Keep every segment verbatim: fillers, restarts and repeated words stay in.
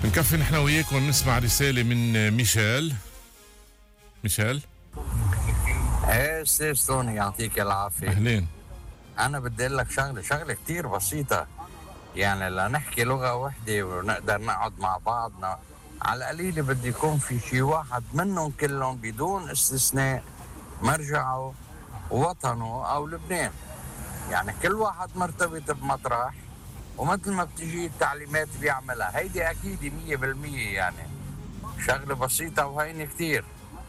نكفي نحن وياكم ونسمع رسالة من ميشيل. ميشيل ايه استاذ توني، يعطيك العافية. أهلين. أنا بدي أقول لك شغلة شغلة كتير بسيطة، يعني لنحكي لغة واحدة ونقدر نقعد مع بعضنا على القليلة بده يكون في شي واحد منهم كلهم بدون استثناء مرجعه وطنه أو لبنان. يعني كل واحد مرتبط بمطرح ومثل ما بتجي التعليمات بيعملها، هيدي أكيد مية بالمية. يعني شغلة بسيطة وهينة كتير.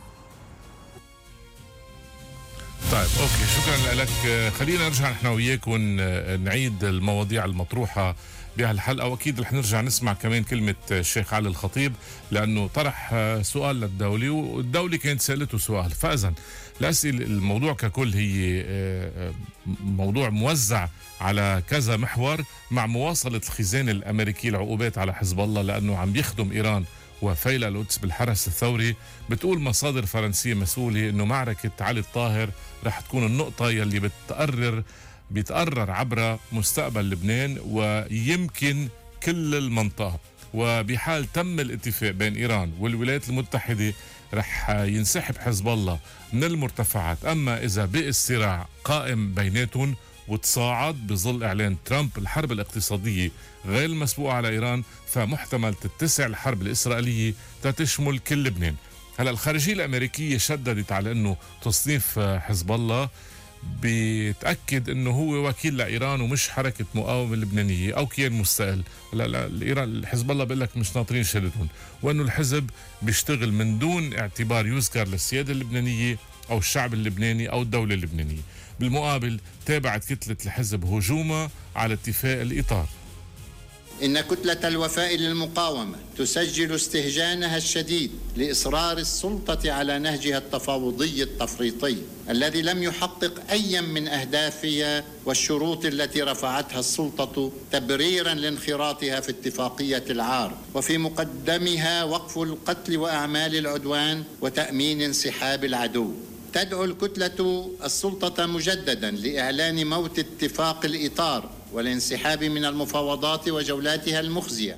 طيب اوكي، شكرا لك. خلينا نرجع نحن وياك ونعيد المواضيع المطروحه بهالحلقه، واكيد رح نرجع نسمع كمان كلمه الشيخ علي الخطيب لانه طرح سؤال للدوله والدوله كانت سالته سؤال. فاذا الاسئله الموضوع ككل هي موضوع موزع على كذا محور مع مواصله الخزانه الامريكيه العقوبات على حزب الله لانه عم بيخدم ايران وفيلة القدس بالحرس الثوري. بتقول مصادر فرنسية مسؤولة انه معركة علي الطاهر رح تكون النقطة يلي بتقرر بيتقرر عبر مستقبل لبنان ويمكن كل المنطقة، وبحال تم الاتفاق بين ايران والولايات المتحدة رح ينسحب حزب الله من المرتفعات. اما اذا بقي الصراع قائم بيناتهم وتصاعد بظل إعلان ترامب الحرب الاقتصادية غير المسبوقة على إيران، فمحتمل تتسع الحرب الإسرائيلية تشمل كل لبنان. هلا الخارجية الأمريكية شددت على أنه تصنيف حزب الله بيتأكد أنه هو وكيل لإيران ومش حركة مقاومة لبنانية أو كيان مستقل. لا لا الإيران الحزب الله بيقول لك مش ناطرين شهادتهم، وأنه الحزب بيشتغل من دون اعتبار يذكر للسيادة اللبنانية أو الشعب اللبناني أو الدولة اللبنانية. بالمقابل تابعت كتلة الحزب هجومها على اتفاق الإطار. إن كتلة الوفاء للمقاومة تسجل استهجانها الشديد لإصرار السلطة على نهجها التفاوضي التفريطي الذي لم يحقق أي من أهدافها والشروط التي رفعتها السلطة تبريرا لانخراطها في اتفاقية العار، وفي مقدمها وقف القتل وأعمال العدوان وتأمين انسحاب العدو. تدعو الكتلة السلطة مجددا لإعلان موت اتفاق الإطار والانسحاب من المفاوضات وجولاتها المخزية.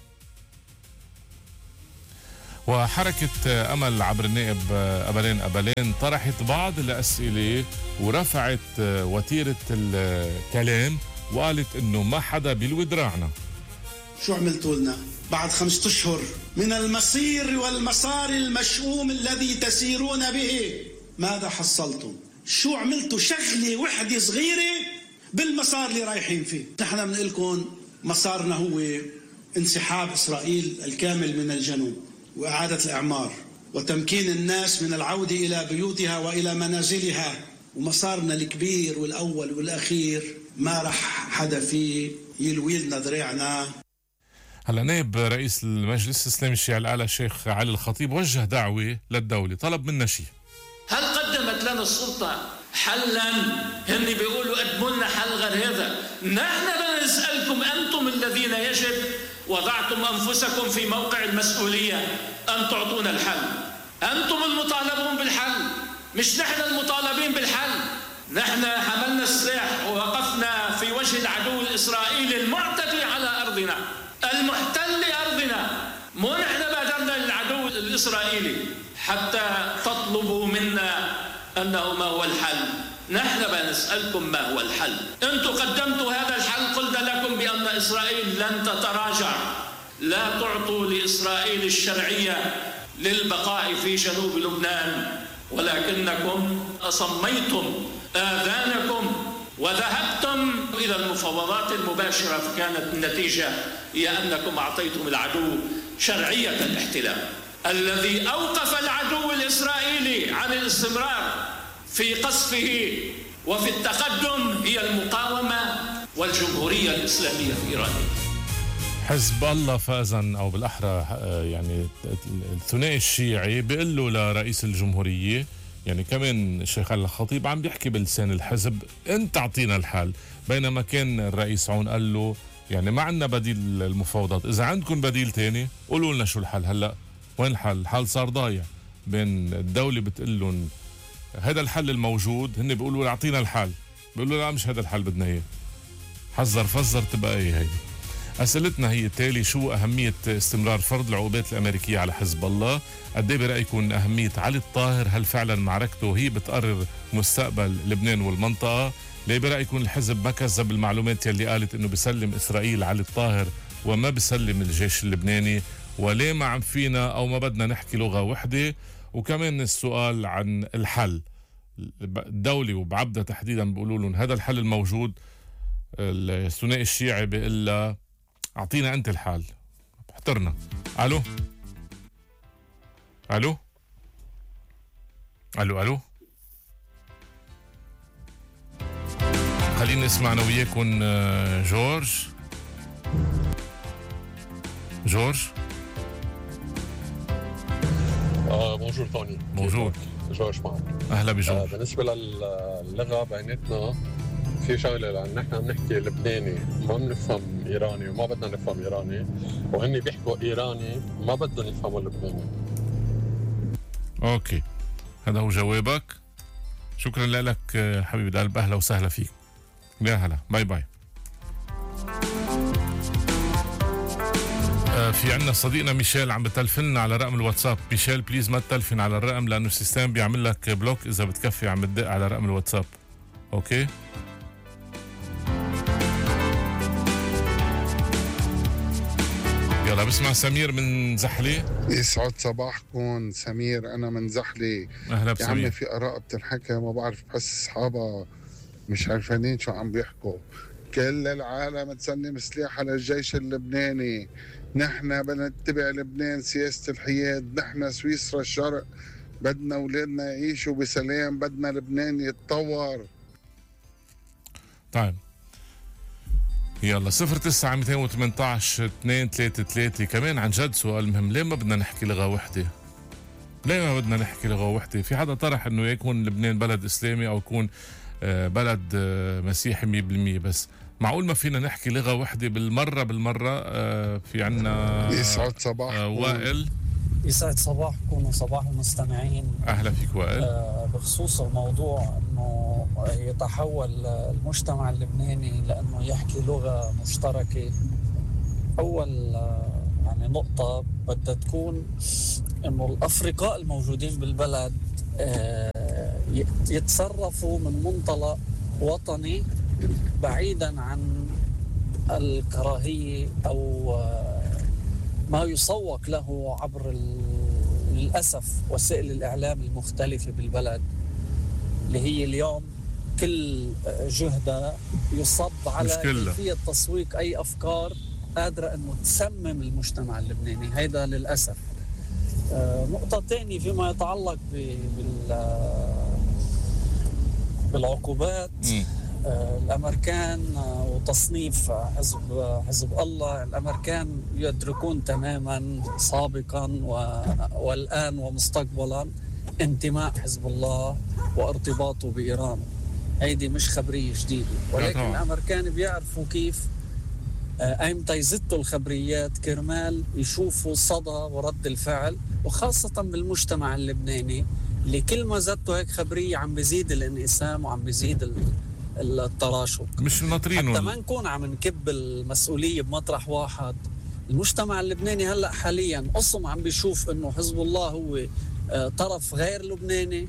وحركة أمل عبر النائب أبلين أبلين طرحت بعض الأسئلة ورفعت وتيرة الكلام وقالت إنه ما حدا بالودراعنا. شو عملتوا لنا بعد خمسة أشهر من المصير والمسار المشؤوم الذي تسيرون به؟ ماذا حصلتم؟ شو عملتوا شغلة وحدة صغيرة بالمسار اللي رايحين فيه؟ نحن بنقلكم مسارنا هو انسحاب إسرائيل الكامل من الجنوب وإعادة الإعمار وتمكين الناس من العودة إلى بيوتها وإلى منازلها، ومسارنا الكبير والأول والأخير ما رح حدا فيه يلوي لنا ذراعنا. هلا نائب رئيس المجلس الإسلامي الشيعي الأعلى الشيخ علي الخطيب وجه دعوة للدولة، طلب منا شيء. هل قدمت لنا السلطة حلا؟ هن بيقولوا قدموا لنا حل غير هذا. نحن بنسألكم أنتم الذين يجب وضعتم أنفسكم في موقع المسؤولية أن تعطونا الحل. أنتم المطالبون بالحل، مش نحن المطالبين بالحل. نحن حملنا السلاح ووقفنا في وجه العدو الإسرائيلي المعتدي على أرضنا المحتل أرضنا، مو نحن بادرنا للعدو الإسرائيلي حتى تطلبوا منا أنه ما هو الحل. نحن بنسألكم ما هو الحل. أنتم قدمتوا هذا الحل، قلنا لكم بأن إسرائيل لن تتراجع. لا تعطوا لإسرائيل الشرعية للبقاء في جنوب لبنان، ولكنكم أصميتم آذانكم وذهبتم إلى المفاوضات المباشرة، فكانت النتيجة هي أنكم أعطيتم العدو شرعية الاحتلال. الذي أوقف العدو الإسرائيلي عن الاستمرار في قصفه وفي التقدم هي المقاومة والجمهورية الإسلامية في إيران. حزب الله فازا أو بالأحرى يعني الثنائي الشيعي بيقول له لرئيس الجمهورية، يعني كمان الشيخ علي الخطيب عم بيحكي بلسان الحزب انت اعطينا الحل، بينما كان الرئيس عون قال له يعني ما عندنا بديل المفاوضات، اذا عندكم بديل تاني قولوا لنا شو الحل. هلا وين الحل؟ الحل صار ضايع بين الدولة بتقول لهم هذا الحل الموجود، هن بيقولوا اعطينا الحل، بيقولوا لا مش هذا الحل بدنا اياه. حذر فزر تبقى ايه هيدي. أسئلتنا هي التالي: شو أهمية استمرار فرض العقوبات الأمريكية على حزب الله؟ قد ايه برأيكم أهمية علي الطاهر؟ هل فعلا معركته هي بتقرر مستقبل لبنان والمنطقة؟ ليه برأيكم الحزب ما كذب المعلومات يلي قالت انه بيسلم إسرائيل علي الطاهر وما بيسلم الجيش اللبناني؟ وليه ما عم فينا او ما بدنا نحكي لغة وحدة؟ وكمان السؤال عن الحل الدولي، وبعبدة تحديدا بيقولوا لهم هذا الحل الموجود. الثنائي الشيعي بيقول له اعطينا انت الحل، احترنا. الو الو الو الو خلينا نسمع انا وياكم جورج. جورج آه بونجور توني. بونجور جورج معك. اهلا بجورج. آه بالنسبه للغه بيناتنا في شغله، لان نحن عم نحكي لبناني ما بنفهم ايراني وما بدنا نفهم ايراني، وهن بيحكوا ايراني ما بدهم يفهموا اللبناني. اوكي، هذا هو جوابك. شكرا لك حبيبي القلب، اهلا وسهلا فيك. يا هلا، باي باي. آه في عنا صديقنا ميشيل عم بتلفلنا على رقم الواتساب. ميشيل بليز ما تلفن على الرقم لانه السيستم بيعمل لك بلوك اذا بتكفي عم بتدق على رقم الواتساب. اوكي، يلا بسمع سمير من زحلي. يسعد صباحكم. سمير انا من زحلي. اهلا بسمير. يا عمي بسمير. في اراء بتنحكى ما بعرف، بحس اصحابها مش عارفين شو عم بيحكوا. كل العالم تسلم سلاح على الجيش اللبناني، نحن بنتبع لبنان سياسة الحياد، نحن سويسرا الشرق، بدنا اولادنا يعيشوا بسلام، بدنا لبنان يتطور. طيب يلا صفر تسعة مئتين وثمانية عشر اثنين ثلاثة ثلاثة. كمان عن جد سؤال مهم، ليه ما بدنا نحكي لغة وحدة؟ ليه ما بدنا نحكي لغة وحدة؟ في حدا طرح انه يكون لبنان بلد اسلامي او يكون بلد مسيحي مية بالمية، بس معقول ما فينا نحكي لغة وحدة بالمرة بالمرة؟ في عنا يسعد صباحكم. وائل. يسعد صباحكم وصباح المستمعين. اهلا فيك وائل. آه بخصوص الموضوع انه يتحول المجتمع اللبناني لانه يحكي لغة مشتركة، اول آه يعني نقطة بدها تكون انه الافرقاء الموجودين بالبلد آه يتصرفوا من منطلق وطني بعيدا عن الكراهية او آه ما يسوق له عبر للأسف وسائل الإعلام المختلفة بالبلد، اللي هي اليوم كل جهدها يصب على كيفية تسويق أي أفكار قادرة أنه تسمم المجتمع اللبناني. هيدا للأسف. آه نقطة تانية فيما يتعلق بالعقوبات. م. آه الأمريكان آه وتصنيف حزب حزب الله، الأمريكان يدركون تماما سابقا والآن ومستقبلا انتماء حزب الله وارتباطه بإيران. هيدي مش خبرية جديدة، ولكن الأمريكان بيعرفوا كيف آه ايمتى يزتوا الخبريات كرمال يشوفوا صدى ورد الفعل، وخاصة بالمجتمع اللبناني اللي كل ما زدتوا هيك خبرية عم بيزيد الانقسام وعم بيزيد التراشق. مش ناطرين حتى ما نكون عم نكب المسؤولية بمطرح واحد. المجتمع اللبناني هلأ حاليا قصم عم بيشوف انه حزب الله هو طرف غير لبناني،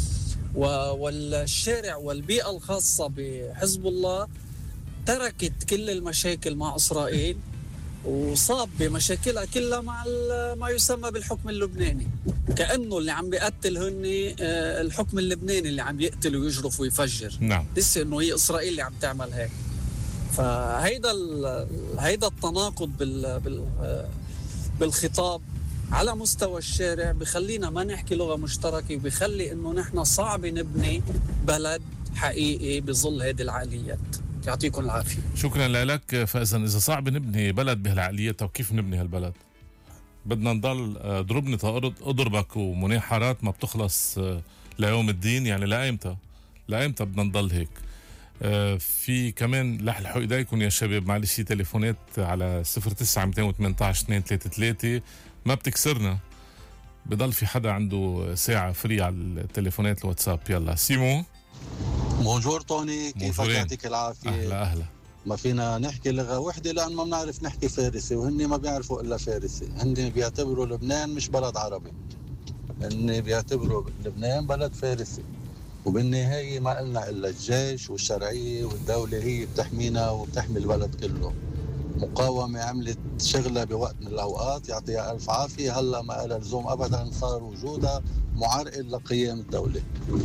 والشارع والبيئة الخاصة بحزب الله تركت كل المشاكل مع إسرائيل وصاب بمشاكلها كلها مع ما يسمى بالحكم اللبناني، كأنه اللي عم بيقتل هن الحكم اللبناني اللي عم يقتل ويجرف ويفجر. نعم. لسه انه هي إسرائيل اللي عم تعمل هيك. فهيدا هيدا التناقض بال بال بالخطاب على مستوى الشارع بخلينا ما نحكي لغة مشتركة، وبخلي انه نحن صعب نبني بلد حقيقي بظل هذه العقليات. يعطيكم العافية. شكرا لك. فإذا إذا صعب نبني بلد بهالعقليات، طب كيف نبني هالبلد؟ بدنا نضل ضربني اضربك ومناحرات ما بتخلص ليوم الدين، يعني لأيمتى؟ لأيمتى بدنا نضل هيك؟ في كمان لحلحوا ايديكم يا شباب، معلش في تليفونات على صفر تسعة مئتين وثمانية عشر اثنين ثلاثة ثلاثة ما بتكسرنا. بضل في حدا عنده ساعة فري على التليفونات الواتساب. يلا سيمو. بونجور توني، كيفك؟ يعطيك العافية. أهلا أهلا. ما فينا نحكي لغة وحدة لأن ما بنعرف نحكي فارسي، وهن ما بيعرفوا إلا فارسي. هن بيعتبروا لبنان مش بلد عربي، هن بيعتبروا لبنان بلد فارسي، وبالنهاية ما قلنا إلا الجيش والشرعية والدولة هي بتحمينا وبتحمي البلد كله. مقاومة عملت شغلة بوقت من الأوقات، يعطيها ألف عافية، هلأ ما لها لزوم أبدا، صار وجودها معرقل لقيام الدولة.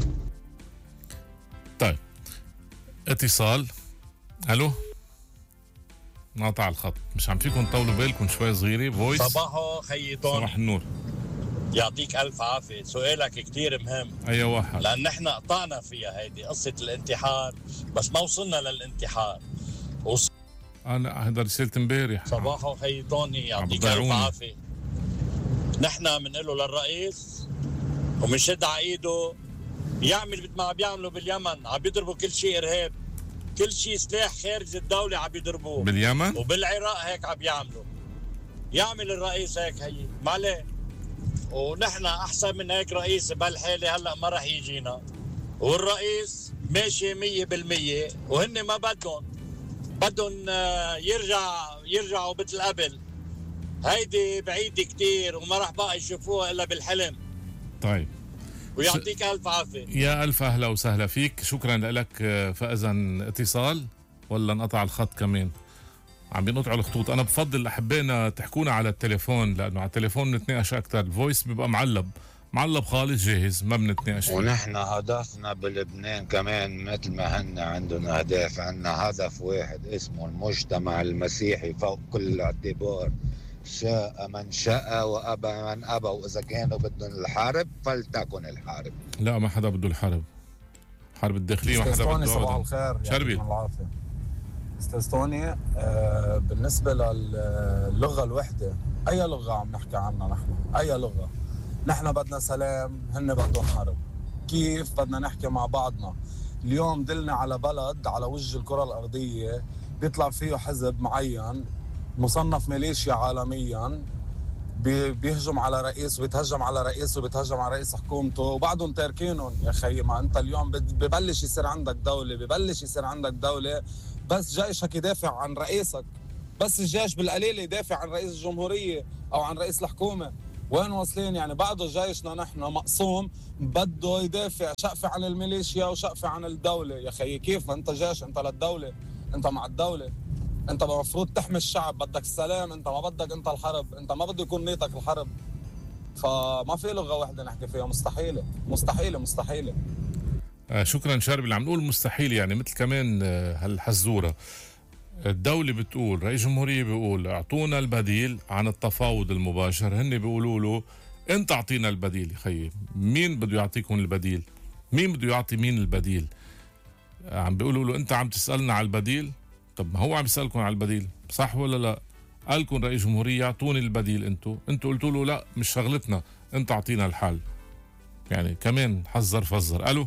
طيب اتصال. الو، نقطع الخط، مش عم فيكم تطولوا بالكم شوي صغيرة. فويس. صباحو خيي طوني. صباح النور. يعطيك ألف عافية. سؤالك كتير مهم. أي واحد. لأن نحن قطعنا فيها هيدي قصة الانتحار، بس ما وصلنا للانتحار. وص... أنا هذا رسالة امبارح. صباحو خيي طوني، يعطيك ألف عافية. نحن بنقله للرئيس ومنشد على ايده يعمل مثل ما عم بيعملوا باليمن، عم بيضربوا كل شيء إرهاب، كل شيء سلاح خارج الدولة عم بيضربوه باليمن وبالعراق هيك عم بيعملوا. يعمل الرئيس هيك هي ما عليه، ونحن أحسن من هيك رئيس بهالحالة هلأ ما رح يجينا، والرئيس ماشي مية بالمية وهن ما بدهم بدهم يرجع يرجعوا مثل قبل. هيدي بعيدة كتير وما رح بقى يشوفوها إلا بالحلم. طيب ويعطيك س... ألف عافية. يا ألف أهلا وسهلا فيك، شكرا لك. فإذا اتصال ولا انقطع الخط كمان؟ عم بينقطعوا الخطوط. أنا بفضل أحبينا تحكونا على التليفون، لأنه على التليفون نتناقش أكتر، الفويس بيبقى معلب معلب خالص جاهز ما بنتناقش. ونحن هدفنا بلبنان كمان مثل ما هن عندهم أهداف، عندنا هدف واحد اسمه المجتمع المسيحي فوق كل اعتبار، شاء من شاء وأبى من أبى، وإذا كانوا بدهم الحرب فلتكن الحرب. لا ما حدا بده الحرب، حرب الداخلية ما حدا بده. صباح الخير. شربي العافية استاذ توني. آه بالنسبة للغة الوحدة، أي لغة عم نحكي عنها نحن؟ أي لغة؟ نحن بدنا سلام، هن بدهم حرب. كيف بدنا نحكي مع بعضنا؟ اليوم دلنا على بلد على وجه الكرة الأرضية بيطلع فيه حزب معين مصنف ميليشيا عالميا، بيهجم على رئيس وبيتهجم على رئيس وبيتهجم على رئيس حكومته وبعدهم تاركينهم. يا خي ما انت اليوم ببلش يصير عندك دولة، ببلش يصير عندك دولة بس جيشك يدافع عن رئيسك، بس الجيش بالقليل يدافع عن رئيس الجمهورية او عن رئيس الحكومة. وين واصلين يعني؟ بعده جيشنا نحن مقسوم بده يدافع شقفة عن الميليشيا وشقفة عن الدولة. يا خي كيف انت جيش؟ انت للدولة، انت مع الدولة، انت المفروض تحمي الشعب، بدك السلام، انت ما بدك انت الحرب، انت ما بده يكون نيتك الحرب. فما في لغة واحدة نحكي فيها، مستحيلة مستحيلة مستحيلة. آه شكرا شارب. اللي عم نقول مستحيل يعني مثل كمان آه هالحزورة، الدولة بتقول، رئيس الجمهورية بيقول اعطونا البديل عن التفاوض المباشر، هن بيقولوا له انت اعطينا البديل. يا خيي مين بده يعطيكم البديل؟ مين بده يعطي مين البديل؟ آه عم بيقولوا له انت عم تسألنا على البديل. طب ما هو عم يسألكم على البديل، صح ولا لا؟ قالكم رئيس جمهورية اعطوني البديل، انتو انتو قلتوا له لا مش شغلتنا، انت اعطينا الحل. يعني كمان حذر فزر. الو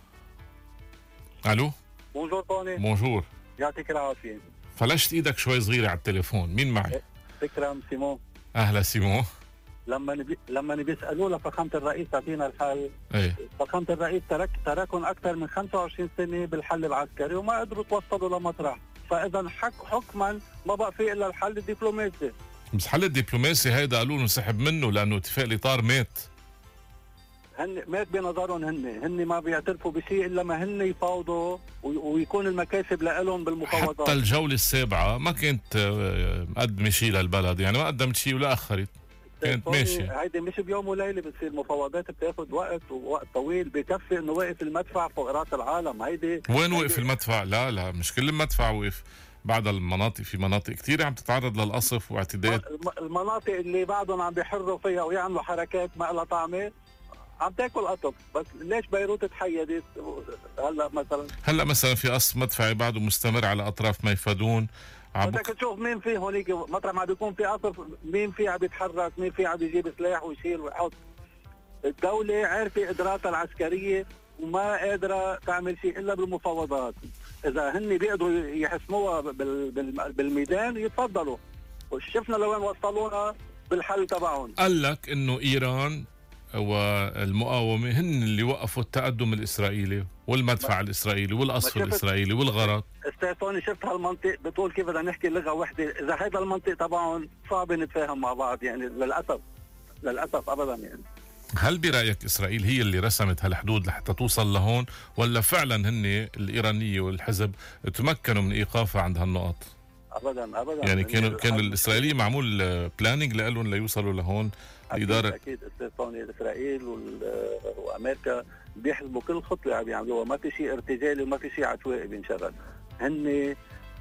الو بونجور طوني. بونجور، يعطيك العافية. فلشت ايدك شوي صغيرة على التليفون. مين معي؟ اكرم سيمون. اهلا سيمون. لما نبي لما بيسالوا لفخامه الرئيس تعطينا الحل، ايه فخامه الرئيس ترك تركهم اكثر من خمسة وعشرين سنه بالحل العسكري وما قدروا توصلوا لمطرح، فاذا حك حكما ما بقى في الا الحل الدبلوماسي. بس حل الدبلوماسي هيدا قالوا له انسحب منه لانه اتفاق الاطار مات. هن مات بنظرهم، هن هن ما بيعترفوا بشيء الا ما هن يفاوضوا ويكون المكاسب لهم بالمفاوضات. حتى الجوله السابعه ما كانت مقدمه شيء للبلد، يعني ما قدمت شيء ولا اخرت، كانت ماشيه. هيدي مش بيوم وليله بتصير المفاوضات، بتاخذ وقت ووقت طويل، بكفي انه واقف المدفع فوق راس العالم. هيدي وين وقف المدفع؟ لا لا مش كل المدفع وقف، بعض المناطق في مناطق كثير عم تتعرض للقصف واعتداءات. المناطق اللي بعدهم عم بيحروا فيها ويعملوا حركات ما لها طعمه عم تاكل قطب. بس ليش بيروت تحيدت هلا مثلا؟ هلا مثلا في قصف مدفعي بعده مستمر على اطراف ميفدون. بدك تشوف مين فيه هونيك مطرح ما بيكون في قصف، مين فيه عم بيتحرك، مين فيه عم بيجيب سلاح ويشيل ويحط. الدولة عارفة قدراتها العسكرية وما قادرة تعمل شيء الا بالمفاوضات. اذا هن بيقدروا يحسموها بالميدان يتفضلوا، وشفنا لوين وصلونا بالحل تبعهم. قال لك انه ايران والمقاومة هن اللي وقفوا التقدم الإسرائيلي والمدفع الإسرائيلي والقصف الإسرائيلي والغرق. استاذ توني شفت هالمنطق بتقول كيف بدنا نحكي لغة واحدة، إذا هذا المنطق طبعا صعب نتفاهم مع بعض يعني للأسف للأسف أبدا يعني. هل برأيك إسرائيل هي اللي رسمت هالحدود لحتى توصل لهون، ولا فعلا هن الإيرانية والحزب تمكنوا من إيقافها عند هالنقط؟ أبدا أبدا يعني كانوا كان الإسرائيلي معمول بلانينج لهم ليوصلوا لهون. أكيد الإدارة أكيد استاذ توني إسرائيل وأمريكا بيحسبوا كل خطوة عم يعملوها، ما في شيء ارتجالي وما في شيء عشوائي بينشغل. هن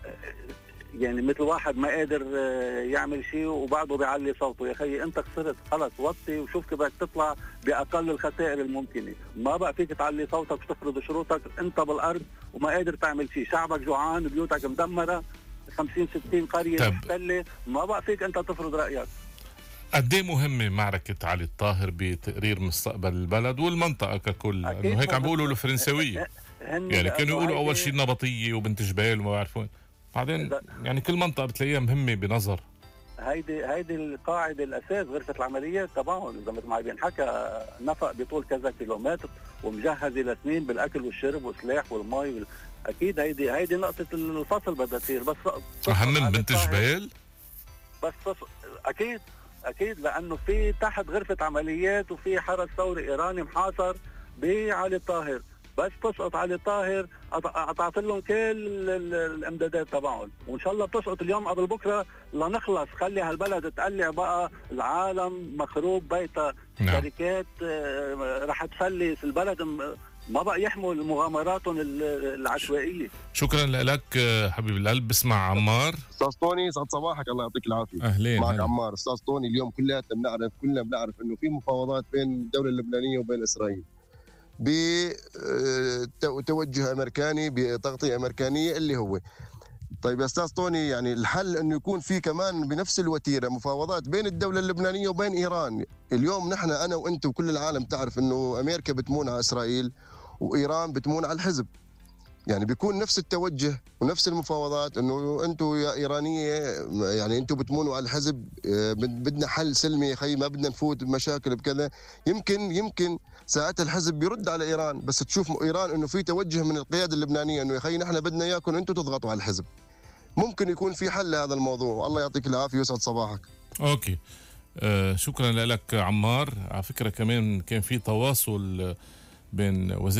يعني مثل واحد ما قادر يعمل شيء وبعده بيعلي صوته، يا خيي انت خسرت خلص وطي وشوف كيف بدك تطلع باقل الخسائر الممكنه، ما بقى فيك تعلي صوتك وتفرض شروطك، انت بالارض وما قادر تعمل شيء، شعبك جوعان، بيوتك مدمره، خمسين ستين قريه محتله، ما بقى فيك انت تفرض رايك. قد ايه مهمه معركه علي الطاهر بتقرير مستقبل البلد والمنطقه ككل؟ انه هيك عم بيقولوا الفرنسويه يعني كانوا يقولوا اول شيء النبطيه وبنت جبال وما بعرف وين، بعدين يعني كل منطقه بتلاقيها مهمه بنظر. هيدي هيدي القاعده الاساس غرفه العمليات تبعهم، اذا مثل ما بينحكى نفق بطول كذا كيلومتر ومجهزه لسنين بالاكل والشرب والسلاح والمي وال... اكيد هيدي هيدي نقطه الفصل بدها تصير. بس اهم من بنت جبال بس اكيد اكيد لانه في تحت غرفه عمليات وفي حرس ثوري ايراني محاصر بعلي الطاهر، بس تسقط علي الطاهر قطعت لهم كل الامدادات تبعهم، وان شاء الله بتسقط اليوم قبل بكره لنخلص، خلي هالبلد تقلع بقى، العالم مخروب بيتها، نعم. شركات رح تفلس، البلد ما بقى يحمل مغامراتهم العشوائيه. شكرا لك حبيب القلب. بسمع عمار. استاذ طوني سعد صباحك، الله يعطيك العافيه. اهلين معك هل. عمار. استاذ طوني اليوم كلنا بنعرف كلنا بنعرف انه في مفاوضات بين الدوله اللبنانيه وبين اسرائيل بتوجه امريكاني بتغطيه امريكانيه اللي هو طيب يا استاذ طوني، يعني الحل انه يكون في كمان بنفس الوتيره مفاوضات بين الدوله اللبنانيه وبين ايران. اليوم نحن انا وانت وكل العالم تعرف انه امريكا بتمون على اسرائيل وايران بتمون على الحزب، يعني بيكون نفس التوجه ونفس المفاوضات انه انتم يا ايرانيه يعني انتم بتمونوا على الحزب، بدنا حل سلمي يا اخي، ما بدنا نفوت بمشاكل بكذا. يمكن يمكن ساعتها الحزب بيرد على ايران، بس تشوف ايران انه في توجه من القياده اللبنانيه انه يا اخي نحن بدنا اياكم انتم تضغطوا على الحزب. ممكن يكون في حل لهذا الموضوع. الله يعطيك العافيه ويسعد صباحك. اوكي آه شكرا لك عمار. على فكره كمان كان في تواصل بين وزير